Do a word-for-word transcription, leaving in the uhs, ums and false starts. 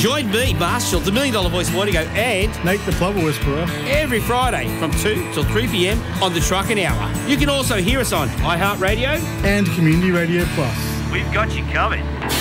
Join me, Marshall, the Million Dollar Voice Morning Go, and Nate the Plover Whisperer every Friday from two till three p m on the Trucking Hour. You can also hear us on iHeartRadio and Community Radio Plus. We've got you covered.